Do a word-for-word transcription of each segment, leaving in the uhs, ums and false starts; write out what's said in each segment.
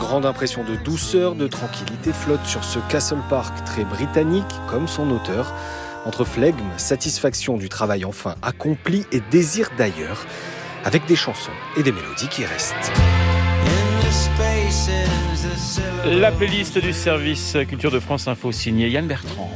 grande impression de douceur, de tranquillité flotte sur ce Castle Park très britannique, comme son auteur. Entre flegme, satisfaction du travail enfin accompli et désir d'ailleurs, avec des chansons et des mélodies qui restent. La playlist du service Culture de France Info signée Yann Bertrand.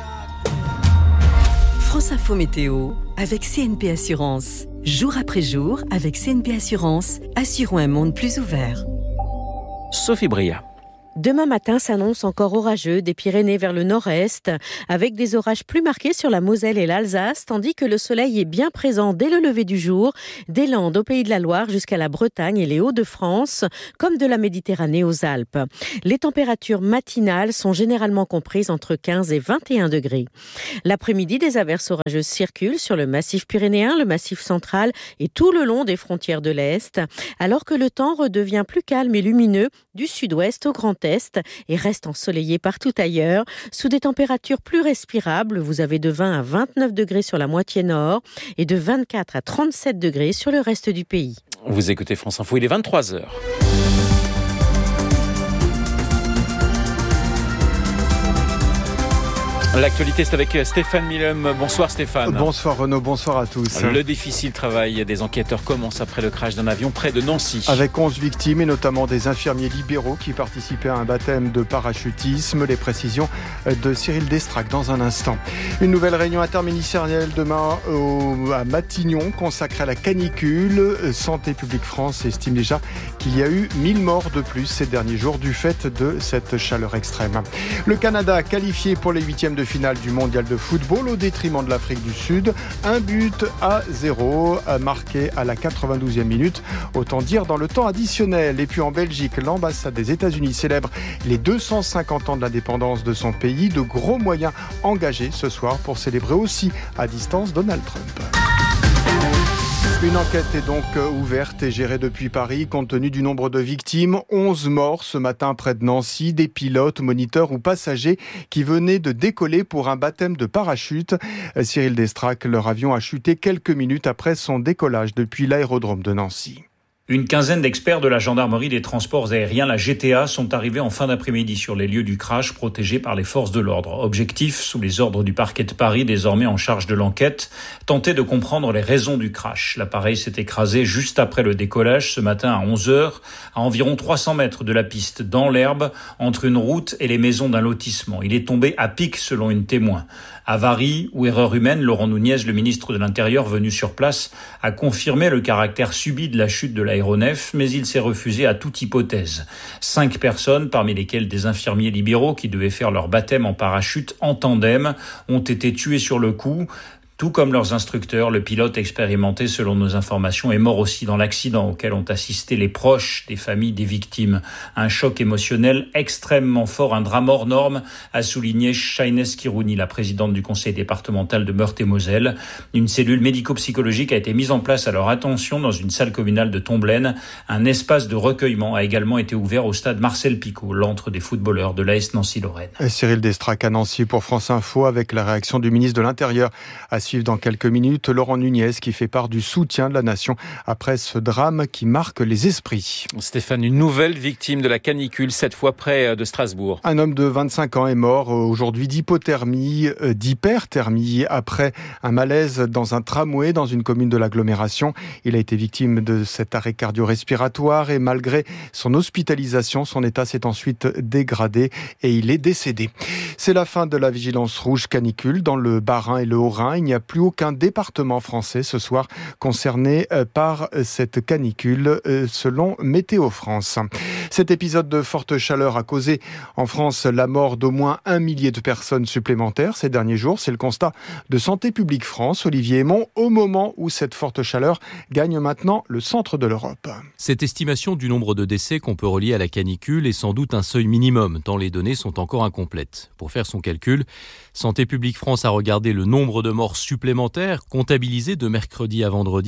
France Info Météo avec C N P Assurance. Jour après jour, avec C N P Assurance, assurons un monde plus ouvert. Sophie Bria. Demain matin s'annonce encore orageux des Pyrénées vers le nord-est, avec des orages plus marqués sur la Moselle et l'Alsace, tandis que le soleil est bien présent dès le lever du jour, des Landes au Pays de la Loire jusqu'à la Bretagne et les Hauts-de-France, comme de la Méditerranée aux Alpes. Les températures matinales sont généralement comprises entre quinze et vingt et un degrés. L'après-midi, des averses orageuses circulent sur le massif pyrénéen, le massif central et tout le long des frontières de l'Est, alors que le temps redevient plus calme et lumineux du sud-ouest au Grand Est et reste ensoleillé partout ailleurs, sous des températures plus respirables. Vous avez de vingt à vingt-neuf degrés sur la moitié nord et de vingt-quatre à trente-sept degrés sur le reste du pays. Vous écoutez France Info, il est vingt-trois heures. L'actualité, c'est avec Stéphane Millum. Bonsoir Stéphane. Bonsoir Renaud, bonsoir à tous. Le difficile travail des enquêteurs commence après le crash d'un avion près de Nancy. Avec onze victimes et notamment des infirmiers libéraux qui participaient à un baptême de parachutisme. Les précisions de Cyril Destrac dans un instant. Une nouvelle réunion interministérielle demain au, à Matignon consacrée à la canicule. Santé publique France estime déjà qu'il y a eu mille morts de plus ces derniers jours du fait de cette chaleur extrême. Le Canada qualifié pour les huitièmes de finale du mondial de football au détriment de l'Afrique du Sud. Un but à zéro marqué à la quatre-vingt-douzième minute. Autant dire dans le temps additionnel. Et puis en Belgique, l'ambassade des États-Unis célèbre les deux cent cinquante ans de l'indépendance de son pays. De gros moyens engagés ce soir pour célébrer aussi à distance Donald Trump. Une enquête est donc ouverte et gérée depuis Paris compte tenu du nombre de victimes. onze morts ce matin près de Nancy, des pilotes, moniteurs ou passagers qui venaient de décoller pour un baptême de parachute. Cyril Destrac, leur avion a chuté quelques minutes après son décollage depuis l'aérodrome de Nancy. Une quinzaine d'experts de la gendarmerie des transports aériens, la G T A, sont arrivés en fin d'après-midi sur les lieux du crash protégés par les forces de l'ordre. Objectif, sous les ordres du parquet de Paris, désormais en charge de l'enquête, tenter de comprendre les raisons du crash. L'appareil s'est écrasé juste après le décollage ce matin à onze heures, à environ trois cents mètres de la piste, dans l'herbe, entre une route et les maisons d'un lotissement. Il est tombé à pic selon une témoin. Avarie ou erreur humaine, Laurent Nunez, le ministre de l'Intérieur venu sur place, a confirmé le caractère subi de la chute de l'aéronef, mais il s'est refusé à toute hypothèse. Cinq personnes, parmi lesquelles des infirmiers libéraux qui devaient faire leur baptême en parachute en tandem, ont été tuées sur le coup. Tout comme leurs instructeurs, le pilote expérimenté, selon nos informations, est mort aussi dans l'accident auquel ont assisté les proches des familles des victimes. Un choc émotionnel extrêmement fort, un drame hors norme, a souligné Shaines Kirouni, la présidente du conseil départemental de Meurthe-et-Moselle. Une cellule médico-psychologique a été mise en place à leur attention dans une salle communale de Tomblaine. Un espace de recueillement a également été ouvert au stade Marcel Picot, l'antre des footballeurs de l'A S Nancy-Lorraine. Cyril Destrac à Nancy pour France Info avec la réaction du ministre de l'Intérieur à suivre dans quelques minutes. Laurent Nunez qui fait part du soutien de la nation après ce drame qui marque les esprits. Stéphane, une nouvelle victime de la canicule, cette fois près de Strasbourg. Un homme de vingt-cinq ans est mort aujourd'hui d'hypothermie, d'hyperthermie après un malaise dans un tramway dans une commune de l'agglomération. Il a été victime de cet arrêt cardio-respiratoire et malgré son hospitalisation, son état s'est ensuite dégradé et il est décédé. C'est la fin de la vigilance rouge canicule dans le Bas-Rhin et le Haut-Rhin. Il n'y a plus aucun département français ce soir concerné par cette canicule selon Météo France. Cet épisode de forte chaleur a causé en France la mort d'au moins un millier de personnes supplémentaires ces derniers jours. C'est le constat de Santé publique France, Olivier Aymon, au moment où cette forte chaleur gagne maintenant le centre de l'Europe. Cette estimation du nombre de décès qu'on peut relier à la canicule est sans doute un seuil minimum, tant les données sont encore incomplètes. Pour faire son calcul, Santé publique France a regardé le nombre de morts supplémentaires comptabilisés de mercredi à vendredi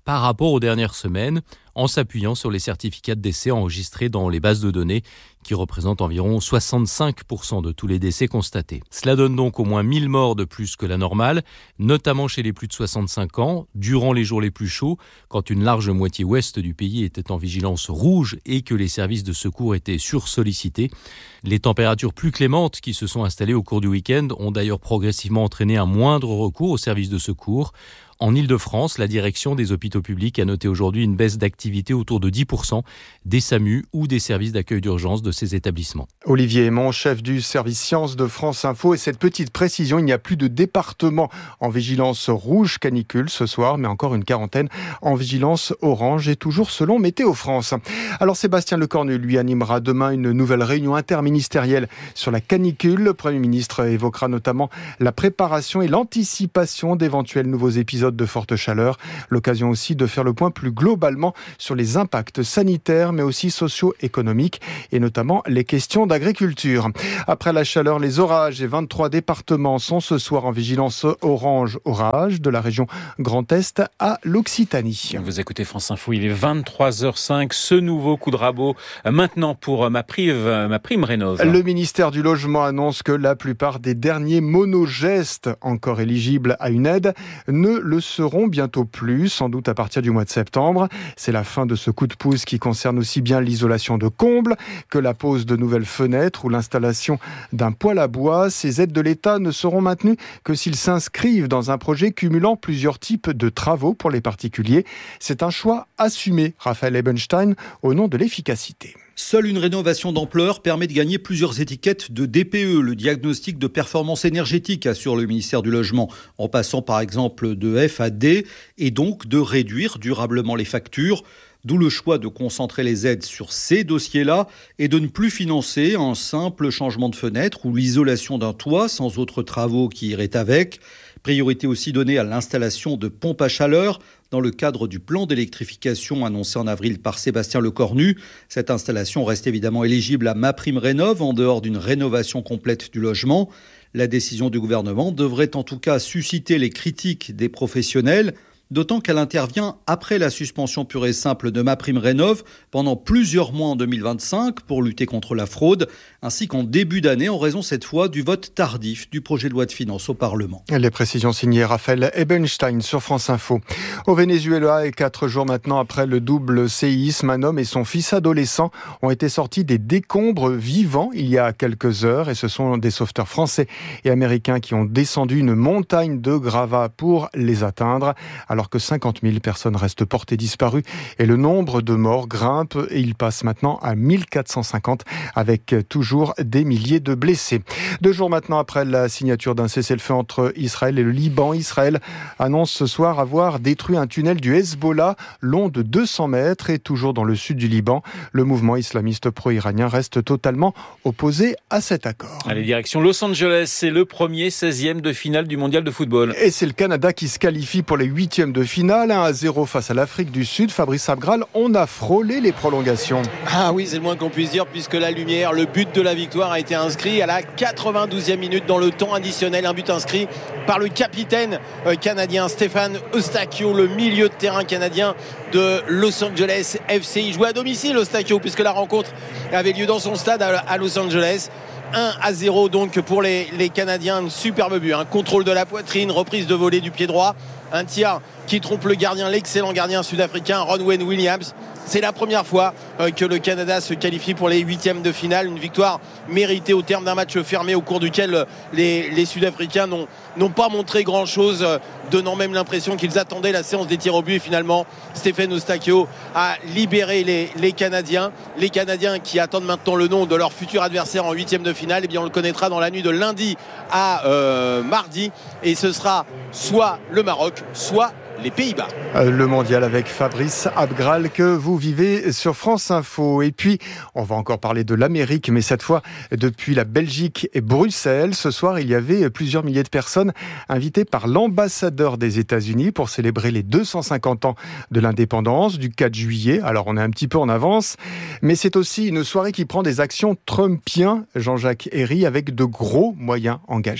par rapport aux dernières semaines, en s'appuyant sur les certificats de décès enregistrés dans les bases de données, qui représentent environ soixante-cinq pour cent de tous les décès constatés. Cela donne donc au moins mille morts de plus que la normale, notamment chez les plus de soixante-cinq ans, durant les jours les plus chauds, quand une large moitié ouest du pays était en vigilance rouge et que les services de secours étaient sursollicités. Les températures plus clémentes qui se sont installées au cours du week-end ont d'ailleurs progressivement entraîné un moindre recours aux services de secours. En Île-de-France, la direction des hôpitaux publics a noté aujourd'hui une baisse d'activité autour de dix pour cent des SAMU ou des services d'accueil d'urgence de ces établissements. Olivier Aymon, chef du service sciences de France Info. Et cette petite précision, il n'y a plus de département en vigilance rouge canicule ce soir, mais encore une quarantaine en vigilance orange et toujours selon Météo France. Alors Sébastien Lecornu, lui, animera demain une nouvelle réunion interministérielle sur la canicule. Le Premier ministre évoquera notamment la préparation et l'anticipation d'éventuels nouveaux épisodes de forte chaleur. L'occasion aussi de faire le point plus globalement sur les impacts sanitaires mais aussi socio-économiques et notamment les questions d'agriculture. Après la chaleur, les orages et vingt-trois départements sont ce soir en vigilance orange orage de la région Grand Est à l'Occitanie. Vous écoutez France Info, il est vingt-trois heures cinq. Ce nouveau coup de rabot maintenant pour ma prime, ma prime rénov'. Le ministère du Logement annonce que la plupart des derniers monogestes encore éligibles à une aide ne le seront bientôt plus, sans doute à partir du mois de septembre. C'est la fin de ce coup de pouce qui concerne aussi bien l'isolation de combles que la pose de nouvelles fenêtres ou l'installation d'un poêle à bois. Ces aides de l'État ne seront maintenues que s'ils s'inscrivent dans un projet cumulant plusieurs types de travaux pour les particuliers. C'est un choix assumé, Raphaël Ebenstein, au nom de l'efficacité. Seule une rénovation d'ampleur permet de gagner plusieurs étiquettes de D P E, le diagnostic de performance énergétique, assure le ministère du Logement, en passant par exemple de F à D, et donc de réduire durablement les factures. D'où le choix de concentrer les aides sur ces dossiers-là et de ne plus financer un simple changement de fenêtre ou l'isolation d'un toit sans autres travaux qui iraient avec. Priorité aussi donnée à l'installation de pompes à chaleur dans le cadre du plan d'électrification annoncé en avril par Sébastien Lecornu. Cette installation reste évidemment éligible à MaPrimeRénov' en dehors d'une rénovation complète du logement. La décision du gouvernement devrait en tout cas susciter les critiques des professionnels, d'autant qu'elle intervient après la suspension pure et simple de MaPrimeRénov' pendant plusieurs mois en deux mille vingt-cinq pour lutter contre la fraude, ainsi qu'en début d'année en raison cette fois du vote tardif du projet de loi de finances au Parlement. Les précisions signées Raphaël Ebenstein sur France Info. Au Venezuela, et quatre jours maintenant après le double séisme, un homme et son fils adolescent ont été sortis des décombres vivants il y a quelques heures, et ce sont des sauveteurs français et américains qui ont descendu une montagne de gravats pour les atteindre. Alors que cinquante mille personnes restent portées disparues et le nombre de morts grimpe et il passe maintenant à mille quatre cent cinquante avec toujours des milliers de blessés. Deux jours maintenant après la signature d'un cessez-le-feu entre Israël et le Liban, Israël annonce ce soir avoir détruit un tunnel du Hezbollah long de deux cents mètres et toujours dans le sud du Liban. Le mouvement islamiste pro-iranien reste totalement opposé à cet accord. Allez, direction Los Angeles, c'est le premier seizième de finale du mondial de football. Et c'est le Canada qui se qualifie pour les huitièmes de finale, un à zéro face à l'Afrique du Sud. Fabrice Abgral, on a frôlé les prolongations. Ah oui, c'est le moins qu'on puisse dire puisque la lumière, le but de la victoire a été inscrit à la quatre-vingt-douzième minute dans le temps additionnel. Un but inscrit par le capitaine canadien Stéphane Eustáquio, le milieu de terrain canadien de Los Angeles F C. Il jouait à domicile Eustáquio puisque la rencontre avait lieu dans son stade à Los Angeles. un à zéro donc pour les, les Canadiens, un superbe but, un contrôle de la poitrine, reprise de volée du pied droit, un tir qui trompe le gardien, l'excellent gardien sud-africain Ronwen Williams. C'est la première fois euh, que le Canada se qualifie pour les huitièmes de finale. Une victoire méritée au terme d'un match fermé au cours duquel euh, les, les Sud-Africains n'ont, n'ont pas montré grand-chose, euh, donnant même l'impression qu'ils attendaient la séance des tirs au but. Et finalement, Stéphane Eustáquio a libéré les, les Canadiens. Les Canadiens qui attendent maintenant le nom de leur futur adversaire en huitièmes de finale. Eh bien, on le connaîtra dans la nuit de lundi à euh, mardi. Et ce sera soit le Maroc, soit les Pays-Bas. Le mondial avec Fabrice Abgral que vous vivez sur France Info. Et puis, on va encore parler de l'Amérique, mais cette fois depuis la Belgique et Bruxelles. Ce soir, il y avait plusieurs milliers de personnes invitées par l'ambassadeur des États-Unis pour célébrer les deux cent cinquante ans de l'indépendance du quatre juillet. Alors, on est un petit peu en avance, mais c'est aussi une soirée qui prend des actions trumpiens, Jean-Jacques Herry, avec de gros moyens engagés.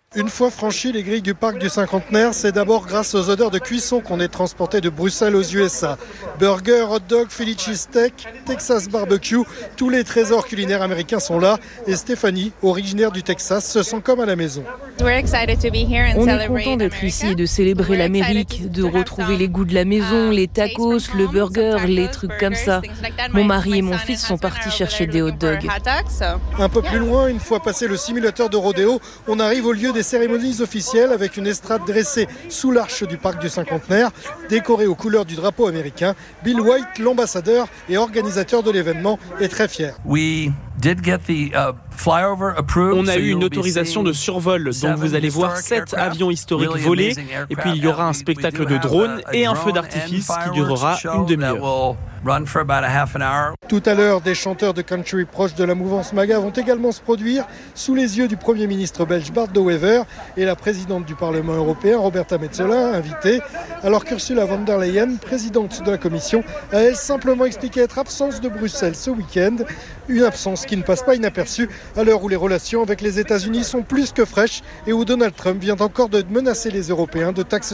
Une fois franchi les grilles du parc du cinquantenaire, c'est d'abord grâce aux odeurs de cuisson qu'on est transporté de Bruxelles aux U S A. Burger, hot dog, Philly cheesesteak, Texas barbecue, tous les trésors culinaires américains sont là. Et Stéphanie, originaire du Texas, se sent comme à la maison. On est content d'être ici et de célébrer l'Amérique, de retrouver les goûts de la maison, les tacos, le burger, les trucs comme ça. Mon mari et mon fils sont partis chercher des hot dogs. Un peu plus loin, une fois passé le simulateur de rodéo, on arrive au lieu des cérémonies officielles avec une estrade dressée sous l'arche du parc du cinquantenaire, décorée aux couleurs du drapeau américain. Bill White, l'ambassadeur et organisateur de l'événement, est très fier. On a eu une autorisation de survol, donc vous allez voir sept avions historiques voler, et puis il y aura un spectacle de drones et un feu d'artifice qui durera une demi-heure. Tout à l'heure, des chanteurs de country proches de la mouvance MAGA vont également se produire sous les yeux du Premier ministre belge Bart De Wever et la présidente du Parlement européen Roberta Metsola, invitée, alors qu'Ursula von der Leyen, présidente de la Commission, a elle simplement expliqué être absente de Bruxelles ce week-end, une absence qui ne passe pas inaperçue à l'heure où les relations avec les États-Unis sont plus que fraîches et où Donald Trump vient encore de menacer les Européens de taxes